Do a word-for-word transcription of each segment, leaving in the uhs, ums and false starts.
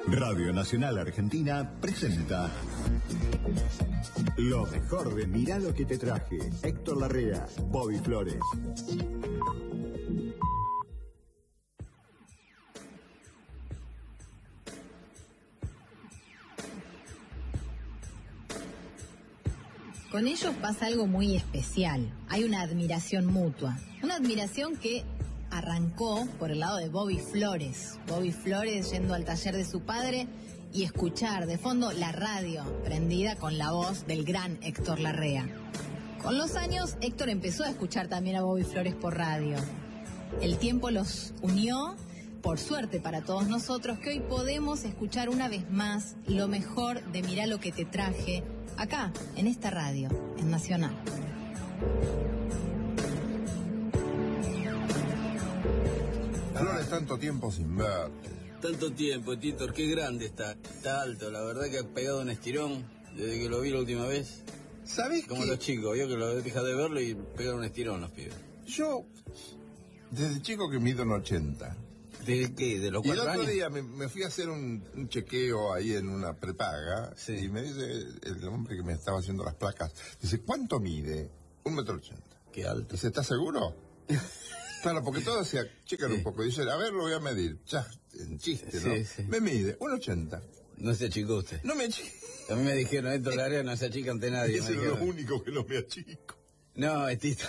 Radio Nacional Argentina presenta lo mejor de Mirá lo que te traje. Héctor Larrea, Bobby Flores. Con ellos pasa algo muy especial. Hay una admiración mutua. Una admiración que arrancó por el lado de Bobby Flores. Bobby Flores yendo al taller de su padre y escuchar de fondo la radio prendida con la voz del gran Héctor Larrea. Con los años, Héctor empezó a escuchar también a Bobby Flores por radio. El tiempo los unió, por suerte para todos nosotros, que hoy podemos escuchar una vez más lo mejor de Mirá lo que te traje, acá, en esta radio, en Nacional. Flores, tanto tiempo sin ver. Tanto tiempo, Titor, qué grande está. Está alto, la verdad que ha pegado un estirón desde que lo vi la última vez. ¿Sabés Como qué? los chicos, vio que lo deja de verlo y pegan un estirón los pibes. Yo, desde chico que mido en ochenta. ¿De qué? ¿De los Y el cuatro otro años? día me, me fui a hacer un, un chequeo ahí en una prepaga. Sí. Y me dice el hombre que me estaba haciendo las placas, dice, ¿cuánto mide? Un metro ochenta. Qué alto. Dice, ¿estás seguro? Claro, porque todo decía, checan Sí. un poco. Dice, a ver, lo voy a medir. Ya, en chiste, ¿no? Sí, sí. Me mide un ochenta. No se achicó usted. No me achico. A mí me dijeron, esto la área no se achica ante nadie. Eso me es lo dijeron. único que no me achico. No, es Tito.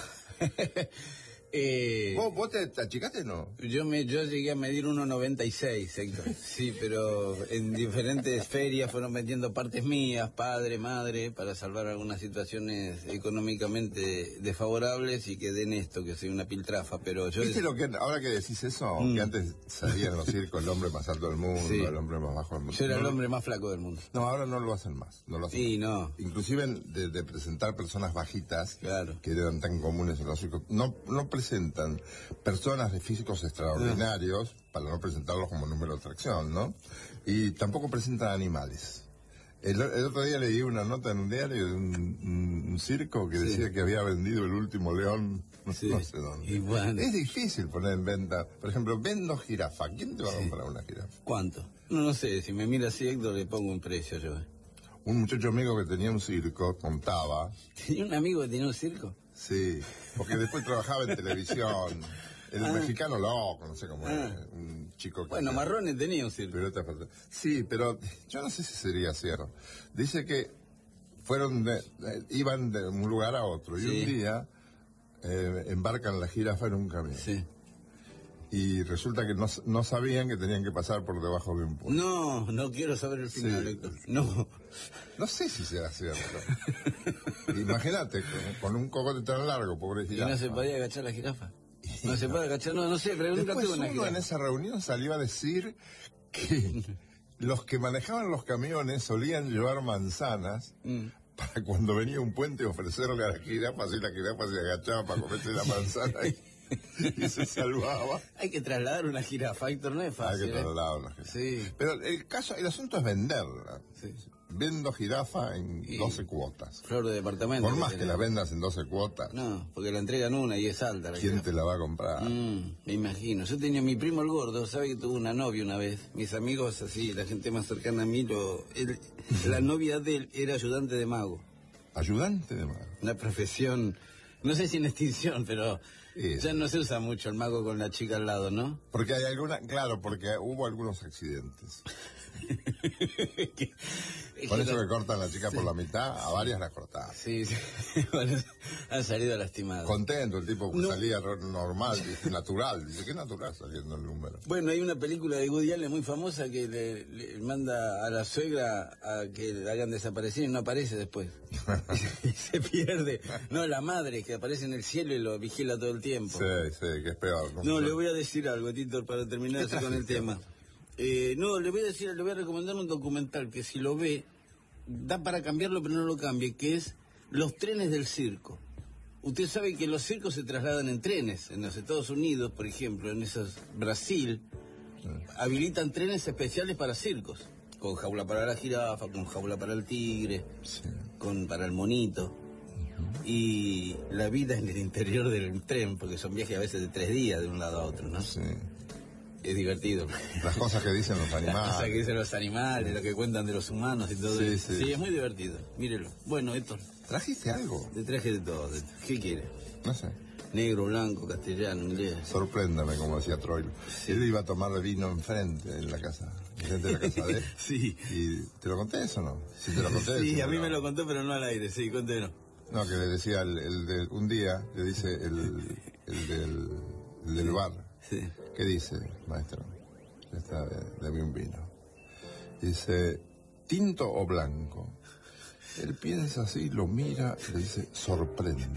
eh, ¿Vos, vos te, te achicaste o no? Yo me yo llegué a medir uno noventa y seis, Héctor. Sí, pero en diferentes ferias fueron metiendo partes mías, padre, madre, para salvar algunas situaciones económicamente desfavorables y quedé en esto, que soy una piltrafa, pero yo... ¿Viste lo que, ahora que decís eso, Mm. que antes salía en los circos el hombre más alto del mundo, Sí. el hombre más bajo del mundo? Yo era el No, hombre más flaco del mundo. No, ahora no lo hacen más, no lo hacen Sí, más. no. Inclusive de, de presentar personas bajitas, Claro. que eran tan comunes en los circos, no, no presentan personas de físicos extraordinarios, para no presentarlos como número de atracción, ¿no? Y tampoco presentan animales. El, el otro día leí una nota en un diario de un, un- un circo que Sí. decía que había vendido el último león, no, Sí. no sé dónde. Y bueno. Es difícil poner en venta, por ejemplo, vendo jirafa. ¿Quién te va a comprar una jirafa? ¿Cuánto? No, no sé, si me mira así, Héctor, le pongo un precio yo. Un muchacho amigo que tenía un circo contaba, ¿Tenía un amigo que tenía un circo? sí, porque después trabajaba en televisión, el Ah. mexicano loco, no sé cómo Ah. era, un chico que... Bueno, Marrones tenía un circo. Pero esta parte- Sí, pero yo no sé si sería cierto. Dice que fueron de- de- iban de un lugar a otro y Sí. un día eh, embarcan la jirafa en un camión. Sí. Y resulta que no, no sabían que tenían que pasar por debajo de un puente. No, no quiero saber el final, Sí. Héctor. No. No sé si será cierto. Imagínate, con, con un cocote tan largo, pobre ¿Y jirafa. no se podía agachar la jirafa? No se puede agachar, no, no sé, pero nunca Después tuve una uno jirafa. en esa reunión salió a decir que los que manejaban los camiones solían llevar manzanas Mm. para cuando venía un puente ofrecerle a la jirafa, así la jirafa se agachaba para comerse la manzana y, y se salvaba. Hay que trasladar una jirafa, Héctor, no es Hay fácil. que ¿eh? trasladar una jirafa. Sí. Pero el caso, el asunto es venderla. Sí. Vendo jirafa en Y- doce cuotas. Flor de departamento. Por más que tenés. la vendas en doce cuotas, No, porque la entregan una y es alta la ¿quién jirafa. te la va a comprar? Mm, me imagino. Yo tenía mi primo el gordo, sabe que tuvo una novia una vez. Mis amigos así, la gente más cercana a mí, lo, él- la novia de él era ayudante de mago. Ayudante de mago. Una profesión, no sé si en extinción, pero Sí. ya no se usa mucho el mago con la chica al lado, ¿no? Porque hay alguna, claro, porque hubo algunos accidentes. Que- Por que eso lo- que cortan la chica por la mitad, a varias las cortaban. Sí, sí. Bueno, han salido lastimados. Contento el tipo que No. salía ro- normal, dice, natural. Dice, qué natural saliendo el número. Bueno, hay una película de Woody Allen muy famosa que le, le manda a la suegra a que le hagan desaparecer y no aparece después. Y se pierde. No, la madre que aparece en el cielo y lo vigila todo el tiempo. Sí, sí, que es peor. No, le voy a decir algo, Tito, para terminar ¿Qué así con el trajiste? tema. Eh, no, le voy a decir, le voy a recomendar un documental que si lo ve, da para cambiarlo, pero no lo cambie, que es Los trenes del circo. Usted sabe que los circos se trasladan en trenes. En los Estados Unidos, por ejemplo, en esos Brasil, Sí. habilitan trenes especiales para circos. Con jaula para la jirafa, con jaula para el tigre, Sí. con para el monito. Y la vida en el interior del tren, porque son viajes a veces de tres días de un lado a otro, ¿no? Sí. Es divertido. Las cosas que dicen los Las cosas que animales. dicen los animales, lo que cuentan de los humanos y todo Sí, eso. sí. Sí, es muy divertido. Mírelo. Bueno, Héctor, ¿Trajiste algo? le traje de todo. de- ¿Qué quiere? No sé. Negro, blanco, castellano, inglés. Sorpréndame, como decía Troilo. Sí. Él iba a tomar vino enfrente, en la casa, enfrente de la casa de él. Sí. ¿Y te lo conté eso o no? Si te lo conté. Sí, sí, a mí no. me lo contó, pero no al aire. Sí, conténos. No, que le decía, el, el de, un día, le dice el, el del, el del bar. Sí. ¿Qué dice, maestro? Ya está, dame un vino. Dice, ¿tinto o blanco? Él piensa así, lo mira, le dice, sorpréndame.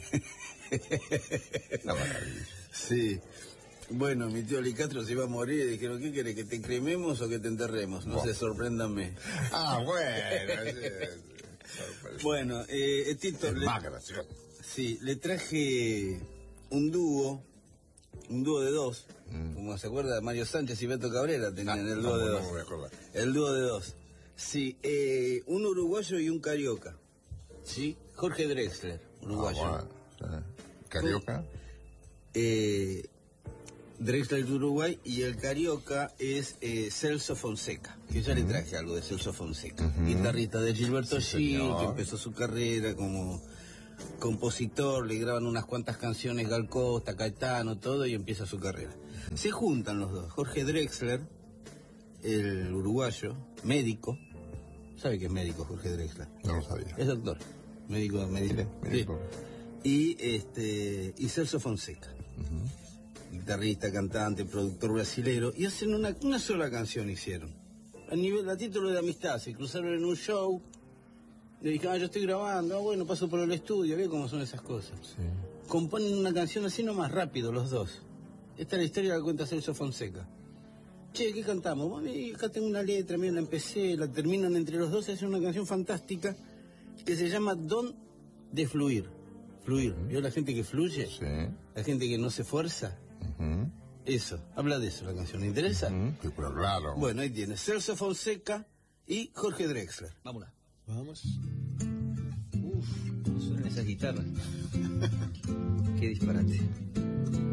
Una maravilla. Sí. Bueno, mi tío Licastro se iba a morir y dijeron, ¿qué querés, que te crememos o que te enterremos? No Buah. sé, sorpréndame. Ah, bueno. sí, sí, sorpresa. Bueno, eh, Tito, Es le, más gracioso. sí, le traje un dúo, un dúo de dos, Mm. como se acuerda, Mario Sánchez y Beto Cabrera tenían Ah, el dúo no, de no dos. me voy a acordar. El dúo de dos. Sí, eh, un uruguayo y un carioca. ¿Sí? Jorge Drexler, uruguayo. Ah, bueno, sí. ¿Carioca? Eh, Drexler de Uruguay y el carioca es eh, Celso Fonseca, que ya le traje algo de Celso Fonseca, Ujú. guitarrista de Gilberto Sí, Gil, señor. que empezó su carrera como compositor, le graban unas cuantas canciones Gal Costa, Caetano, todo, y empieza su carrera. Se juntan los dos, Jorge Drexler, el uruguayo, médico, ¿sabe qué es médico Jorge Drexler? No lo sabía. Es doctor, médico, médico. Mire, mire, Sí. por- Y este y Celso Fonseca, Ujú. guitarrista, cantante, productor brasilero, y hacen una, una sola canción hicieron. A nivel, a título de amistad, se cruzaron en un show, le dijeron, ah, yo estoy grabando, ah, bueno, paso por el estudio, ve cómo son esas cosas. Sí. Componen una canción así nomás rápido los dos. Esta es la historia que cuenta Celso Fonseca. Che, ¿qué cantamos? Bueno, y acá tengo una letra, mira, la empecé, la terminan entre los dos, es una canción fantástica que se llama Don de Fluir. Fluir. ¿Vio la gente que fluye? Sí. La gente que no se esfuerza. Ujú. Eso, habla de eso la canción, ¿le interesa? Ujú. Sí, pero claro. Bueno, ahí tiene, Celso Fonseca y Jorge Drexler. Vámonos. Vamos. Uf, ¿cómo suenan esas guitarras? Qué disparate.